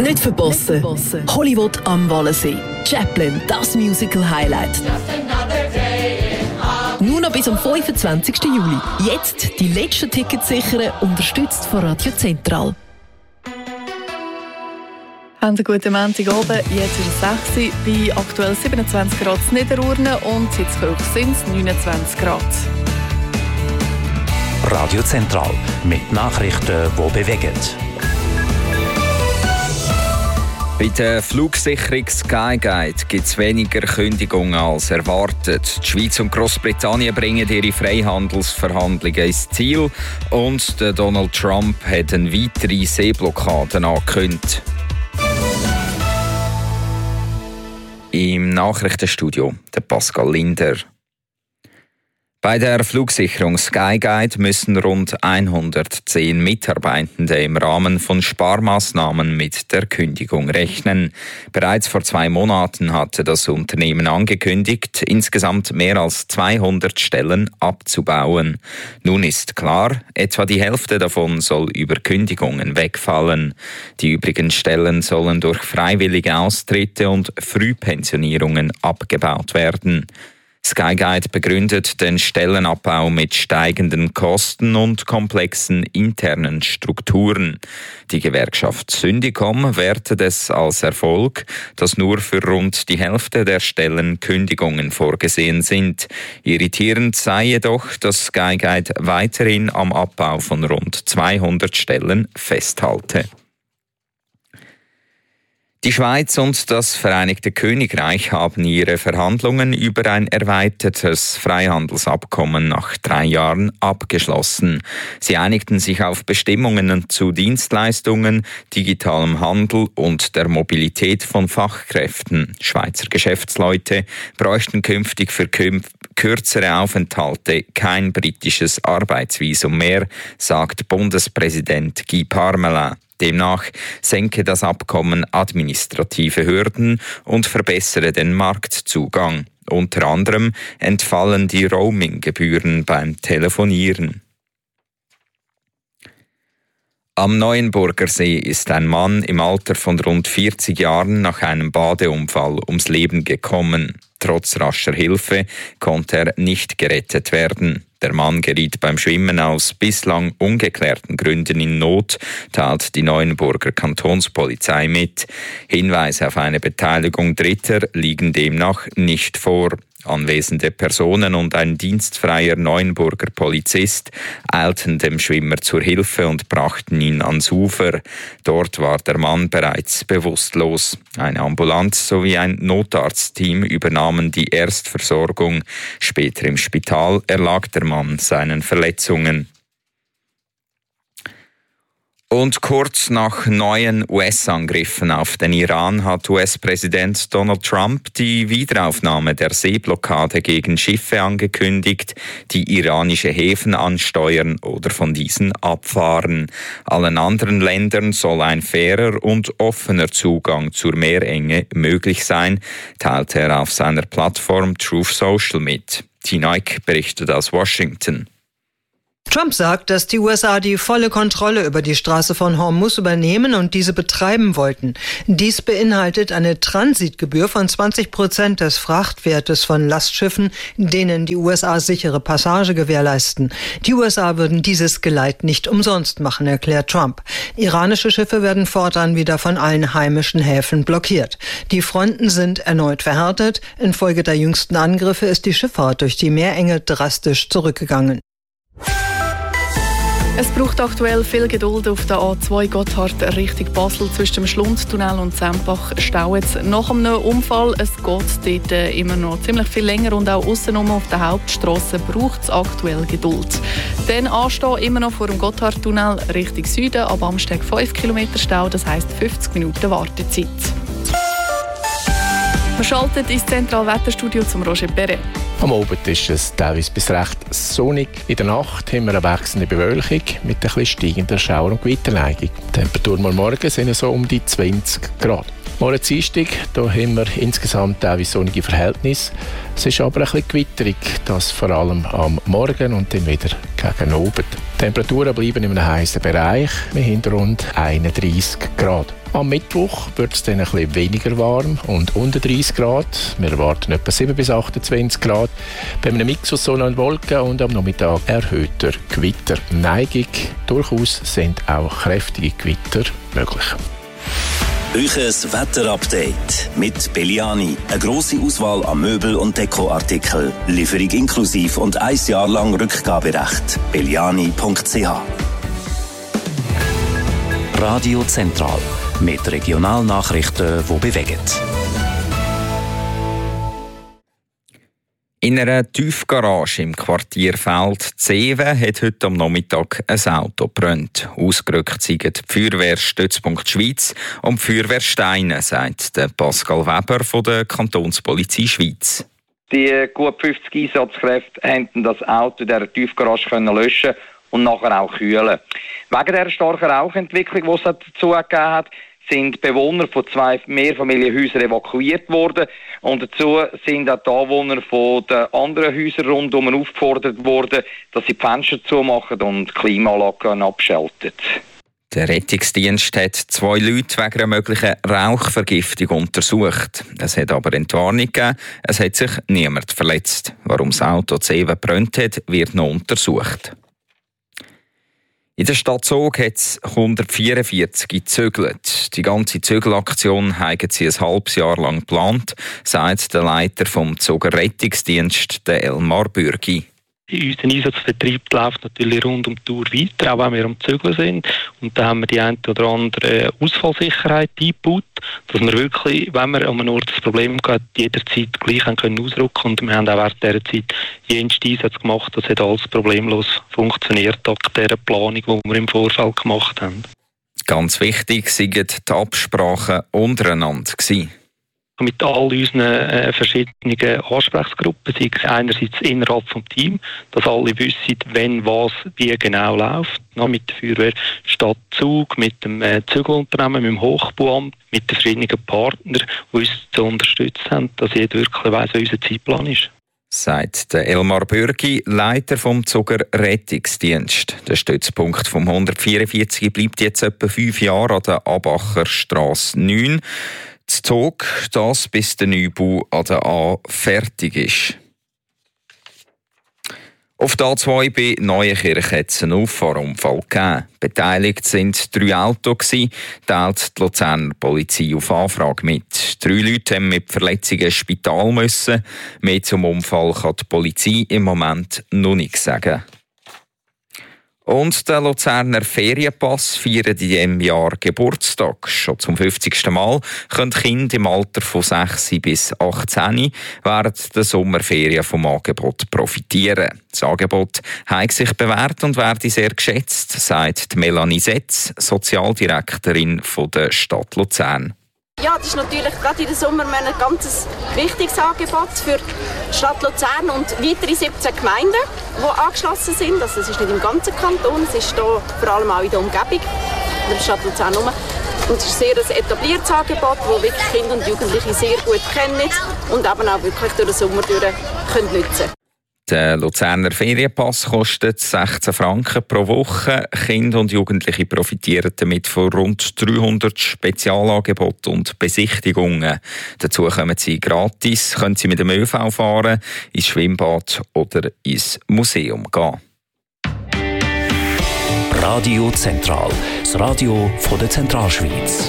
Nicht verpassen. Hollywood am Wallensee. Chaplin, das Musical-Highlight. Nur noch bis am 25. Juli. Jetzt die letzten Tickets sichern, unterstützt von Radio Zentral. Haben einen guten Montagabend. Jetzt ist es 6 Uhr, bei aktuell 27 Grad in Niederurne und Hitzkirch sind es 29 Grad. Radio Zentral mit Nachrichten, die bewegen. Bei der Flugsicherung Skyguide gibt es weniger Kündigungen als erwartet. Die Schweiz und Großbritannien bringen ihre Freihandelsverhandlungen ins Ziel und der Donald Trump hat eine weitere Seeblockade angekündigt. Im Nachrichtenstudio der Pascal Linder. Bei der Flugsicherung Skyguide müssen rund 110 Mitarbeitende im Rahmen von Sparmaßnahmen mit der Kündigung rechnen. Bereits vor 2 Monaten hatte das Unternehmen angekündigt, insgesamt mehr als 200 Stellen abzubauen. Nun ist klar, etwa die Hälfte davon soll über Kündigungen wegfallen. Die übrigen Stellen sollen durch freiwillige Austritte und Frühpensionierungen abgebaut werden. Skyguide begründet den Stellenabbau mit steigenden Kosten und komplexen internen Strukturen. Die Gewerkschaft Syndicom wertet es als Erfolg, dass nur für rund die Hälfte der Stellen Kündigungen vorgesehen sind. Irritierend sei jedoch, dass Skyguide weiterhin am Abbau von rund 200 Stellen festhalte. Die Schweiz und das Vereinigte Königreich haben ihre Verhandlungen über ein erweitertes Freihandelsabkommen nach 3 Jahren abgeschlossen. Sie einigten sich auf Bestimmungen zu Dienstleistungen, digitalem Handel und der Mobilität von Fachkräften. Schweizer Geschäftsleute bräuchten künftig für kürzere Aufenthalte kein britisches Arbeitsvisum mehr, sagt Bundespräsident Guy Parmelin. Demnach senke das Abkommen administrative Hürden und verbessere den Marktzugang. Unter anderem entfallen die Roaming-Gebühren beim Telefonieren. Am Neuenburger See ist ein Mann im Alter von rund 40 Jahren nach einem Badeunfall ums Leben gekommen. Trotz rascher Hilfe konnte er nicht gerettet werden. Der Mann geriet beim Schwimmen aus bislang ungeklärten Gründen in Not, teilt die Neuenburger Kantonspolizei mit. Hinweise auf eine Beteiligung Dritter liegen demnach nicht vor. Anwesende Personen und ein dienstfreier Neuenburger Polizist eilten dem Schwimmer zur Hilfe und brachten ihn ans Ufer. Dort war der Mann bereits bewusstlos. Eine Ambulanz sowie ein Notarztteam übernahmen die Erstversorgung. Später im Spital erlag der Mann seinen Verletzungen. Und kurz nach neuen US-Angriffen auf den Iran hat US-Präsident Donald Trump die Wiederaufnahme der Seeblockade gegen Schiffe angekündigt, die iranische Häfen ansteuern oder von diesen abfahren. Allen anderen Ländern soll ein fairer und offener Zugang zur Meerenge möglich sein, teilte er auf seiner Plattform Truth Social mit. Tina Eick berichtet aus Washington. Trump sagt, dass die USA die volle Kontrolle über die Straße von Hormuz übernehmen und diese betreiben wollten. Dies beinhaltet eine Transitgebühr von 20% des Frachtwertes von Lastschiffen, denen die USA sichere Passage gewährleisten. Die USA würden dieses Geleit nicht umsonst machen, erklärt Trump. Iranische Schiffe werden fortan wieder von allen heimischen Häfen blockiert. Die Fronten sind erneut verhärtet. Infolge der jüngsten Angriffe ist die Schifffahrt durch die Meerenge drastisch zurückgegangen. Es braucht aktuell viel Geduld auf der A2 Gotthard Richtung Basel. Zwischen dem Schlundtunnel und Sempach staut es nach einem Unfall. Es geht dort immer noch ziemlich viel länger und auch aussenrum auf der Hauptstrasse braucht es aktuell Geduld. Dann anstehen immer noch vor dem Gotthardtunnel Richtung Süden. Ab Amsteg 5 Kilometer Stau, das heisst 50 Minuten Wartezeit. Wir schalten ins Zentralwetterstudio zum Roger Perret. Am Abend ist es teilweise bis recht sonnig. In der Nacht haben wir eine wechselnde Bewölkung mit ein bisschen steigender Schauer- und Gewiterneigung. Die Temperatur morgen sind so um die 20 Grad. Morgen Dienstag, da haben wir insgesamt teilweise sonnige Verhältnisse. Es ist aber ein bisschen gewitterig, das vor allem am Morgen und dann wieder gegen Abend. Die Temperaturen bleiben in einem heißen Bereich. Wir haben rund 31 Grad. Am Mittwoch wird es dann ein bisschen weniger warm und unter 30 Grad. Wir erwarten etwa 7 bis 28 Grad. Bei einem Mix aus Sonne und Wolken und am Nachmittag erhöhter Gewitterneigung. Durchaus sind auch kräftige Gewitter möglich. Euches Wetterupdate mit Belliani. Eine grosse Auswahl an Möbel- und Dekoartikeln. Lieferung inklusiv und 1 Jahr lang Rückgaberecht. Belliani.ch. Radio Zentral mit Regionalnachrichten, die bewegen. In einer Tiefgarage im Quartier Feld-Zeven hat heute am Nachmittag ein Auto gebrannt. Ausgerückt sind die Feuerwehr Stützpunkt Schweiz und die Feuerwehr Steine, sagt Pascal Weber von der Kantonspolizei Schweiz. Die gut 50 Einsatzkräfte konnten das Auto in dieser Tiefgarage löschen und nachher auch kühlen. Wegen dieser starken Rauchentwicklung, die es dazu gegeben hat, sind Bewohner von 2 Mehrfamilienhäusern evakuiert worden und dazu sind auch die Anwohner von den anderen Häusern rundum aufgefordert worden, dass sie die Fenster zumachen und die Klimaanlagen abschalten. Der Rettungsdienst hat 2 Leute wegen einer möglichen Rauchvergiftung untersucht. Es hat aber Entwarnung gegeben, es hat sich niemand verletzt. Warum das Auto Zeven gebrannt hat, wird noch untersucht. In der Stadt Zug hat es 144 gezügelt. Die ganze Zügelaktion haben sie ein halbes Jahr lang geplant, sagt der Leiter vom Zuger Rettungsdienst, der Elmar Bürgi. Unser Einsatzbetrieb läuft natürlich rund um die Tour weiter, auch wenn wir am Zügeln sind. Und da haben wir die eine oder andere Ausfallsicherheit eingebaut, dass wir wirklich, wenn wir an einem Ort ein Problem hat, jederzeit gleich können ausrücken. Und wir haben auch während dieser Zeit jenste Einsätze gemacht. Das hat alles problemlos funktioniert, dank dieser Planung, die wir im Vorfeld gemacht haben. Ganz wichtig waren die Absprachen untereinander gewesen. Mit all unseren verschiedenen Ansprechgruppen, sei es einerseits innerhalb des Teams, dass alle wissen, wenn was wie genau läuft. Mit der Feuerwehr Stadt Zug, mit dem Zügelunternehmen, mit dem Hochbauamt, mit den verschiedenen Partnern, die uns zu unterstützen haben, dass jeder wirklich weiss, wie unser Zeitplan ist. Sagt der Elmar Bürgi, Leiter vom Zuger Rettungsdienst. Der Stützpunkt vom 144 bleibt jetzt etwa 5 Jahre an der Abacher Strasse 9. Das Zug, das bis der Neubau an der A fertig ist. Auf der A2 bei Neuenkirch hat es einen Auffahrunfall gegeben. Beteiligt sind 3 Autos, teilt die Luzerner Polizei auf Anfrage mit. 3 Leute haben mit Verletzungen ins Spital müssen. Mehr zum Unfall kann die Polizei im Moment noch nichts sagen. Und der Luzerner Ferienpass feiert in diesem Jahr Geburtstag. Schon zum 50. Mal können Kinder im Alter von 6 bis 18 während der Sommerferien vom Angebot profitieren. Das Angebot hat sich bewährt und werde sehr geschätzt, sagt Melanie Setz, Sozialdirektorin der Stadt Luzern. Ja, das ist natürlich gerade in den Sommermonaten ein ganz wichtiges Angebot für die Stadt Luzern und weitere 17 Gemeinden, die angeschlossen sind. Also es ist nicht im ganzen Kanton, es ist hier vor allem auch in der Umgebung, in der Stadt Luzern herum. Und es ist ein sehr etabliertes Angebot, das wirklich Kinder und Jugendliche sehr gut kennen und eben auch wirklich durch den Sommer nutzen können. Der Luzerner Ferienpass kostet 16 Franken pro Woche. Kinder und Jugendliche profitieren damit von rund 300 Spezialangeboten und Besichtigungen. Dazu kommen sie gratis, können sie mit dem ÖV fahren, ins Schwimmbad oder ins Museum gehen. Radio Zentral, das Radio von der Zentralschweiz.